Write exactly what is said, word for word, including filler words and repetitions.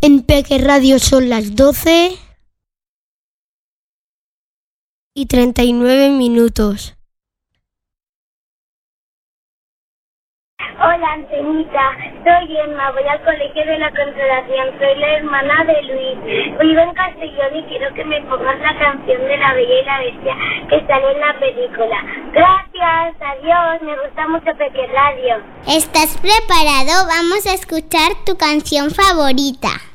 En Peque Radio son las doce y treinta y nueve minutos. Hola, Antenita, soy Emma, voy al colegio de la Consolación, soy la hermana de Luis. Vivo en Castellón y quiero que me pongas la canción de La Bella y la Bestia que sale en la película. Gracias, adiós, me gusta mucho Peque Radio. ¿Estás preparado? Vamos a escuchar tu canción favorita.